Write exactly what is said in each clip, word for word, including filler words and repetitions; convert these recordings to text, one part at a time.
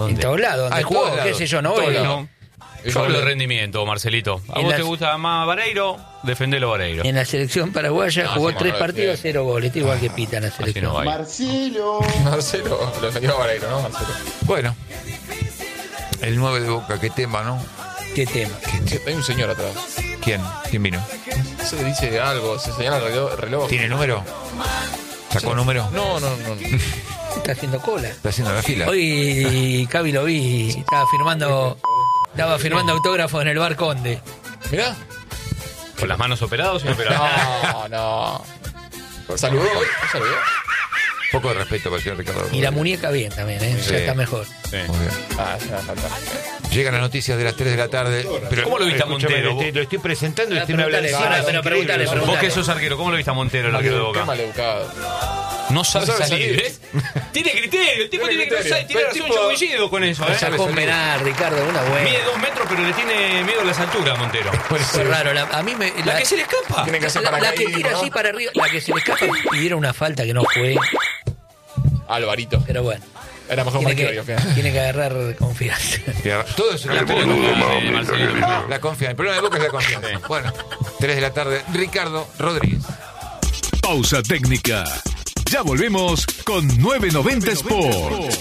En todos lados, donde Ah, jugó, todos qué lados. sé yo, no Todos voy. lados. Yo hablo de rendimiento, Marcelito. ¿A En vos la- te gusta más Vareiro? Defendelo Vareiro. En la selección paraguaya No, jugó sí, tres no, partidos, bien. cero goles. Está igual que Pita en la selección. no va. Marcelo. Marcelo, lo defendió a Vareiro, ¿no, Marcelo? Bueno. El nueve de Boca, qué tema, ¿no? ¿Qué tema? Hay un señor atrás. ¿Quién? ¿Quién vino? Se dice algo, se señala el reloj. reloj. ¿Tiene número? ¿Sacó número? No, no, no. no. Está haciendo cola. Está haciendo la fila. Hoy Cavi lo vi, estaba firmando, estaba firmando autógrafo en el Bar Conde. Mirá. ¿Con las manos operadas o sin operar? No, no. ¿Saludó hoy? ¿Saludó? Poco de respeto para el señor Ricardo. Y la muñeca bien también, ¿eh? Sí. Ya está mejor. Sí. Muy bien. Ah, ya, fantástico. Llegan las noticias de las tres de la tarde. Pero, ¿Cómo lo viste a Escúchame, Montero? lo estoy, lo estoy presentando y Ah, usted me habla de preguntale, cine, pero es preguntale, increíble. preguntale. Vos que sos arquero, ¿cómo lo viste a Montero, el arquero de Qué Boca? maleducado. No sabe No sabe salir, salir. ¿eh? Tiene criterio, el tipo Tiene tiene que criterio. salir, tiene El razón, tipo- yo coincido con eso, ¿eh? Sacó un penal, Ricardo, una buena. Mide dos metros, pero le tiene miedo a las alturas, Montero. Fue raro. La, a mí me, La que se le escapa. Tiene que hacer la, la que paracaidismo, tira ¿no? así para arriba, la que se le escapa y dieron una falta que no fue, Alvarito. pero bueno. Era mejor Tiene marquero, que, que... tiene que agarrar confianza. Todo eso La pelota de Marcelito. La confianza. El problema de Boca es la confianza. Bueno, tres de la tarde. Ricardo Rodríguez. Pausa técnica. Ya volvemos con novecientos noventa Sport.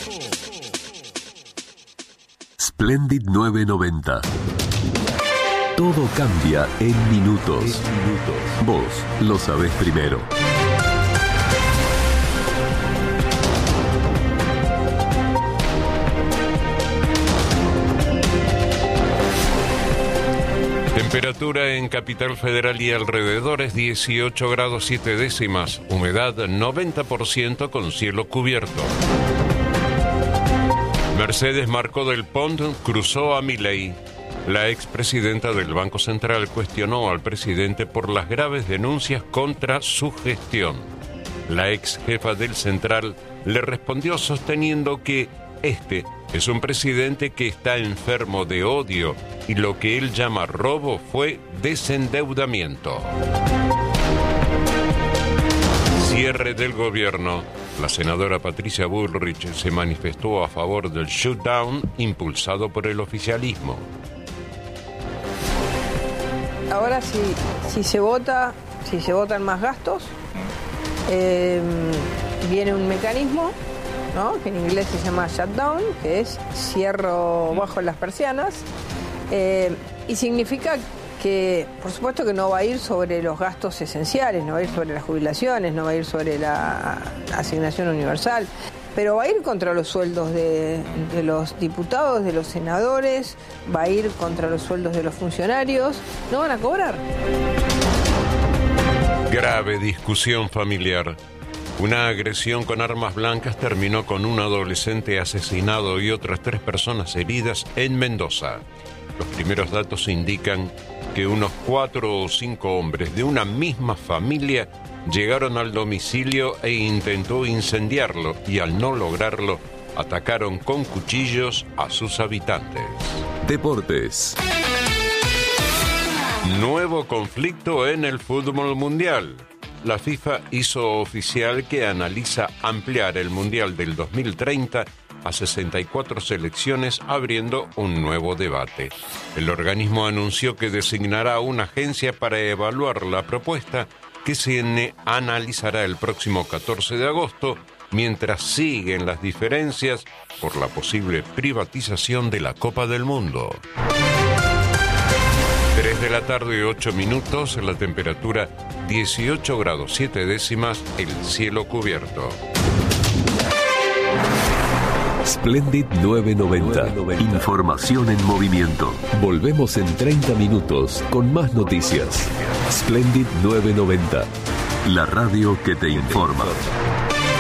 Splendid novecientos noventa. Todo cambia en minutos. Vos lo sabés primero. Temperatura en Capital Federal y alrededores dieciocho grados siete décimas. Humedad noventa por ciento con cielo cubierto. Mercedes Marcó del Pont cruzó a Milei. La expresidenta del Banco Central cuestionó al presidente por las graves denuncias contra su gestión. La ex jefa del Central le respondió sosteniendo que este es un presidente que está enfermo de odio y lo que él llama robo fue desendeudamiento. Cierre del gobierno. La senadora Patricia Bullrich se manifestó a favor del shutdown impulsado por el oficialismo. Ahora si, si se vota, si se votan más gastos, eh, viene un mecanismo, ¿no?, que en inglés se llama shutdown, que es cierro bajo las persianas, eh, y significa que, por supuesto, que no va a ir sobre los gastos esenciales, no va a ir sobre las jubilaciones, no va a ir sobre la asignación universal, pero va a ir contra los sueldos de, de los diputados, de los senadores, va a ir contra los sueldos de los funcionarios, no van a cobrar. Grave discusión familiar. Una agresión con armas blancas terminó con un adolescente asesinado y otras tres personas heridas en Mendoza. Los primeros datos indican que unos cuatro o cinco hombres de una misma familia llegaron al domicilio e intentó incendiarlo y al no lograrlo atacaron con cuchillos a sus habitantes. Deportes. Nuevo conflicto en el fútbol mundial. La FIFA hizo oficial que analiza ampliar el Mundial del dos mil treinta a sesenta y cuatro selecciones, abriendo un nuevo debate. El organismo anunció que designará una agencia para evaluar la propuesta que se analizará el próximo catorce de agosto, mientras siguen las diferencias por la posible privatización de la Copa del Mundo. tres de la tarde, ocho minutos, la temperatura dieciocho grados siete décimas, el cielo cubierto. Splendid novecientos noventa. Información en movimiento. Volvemos en treinta minutos con más noticias. Splendid novecientos noventa. La radio que te informa.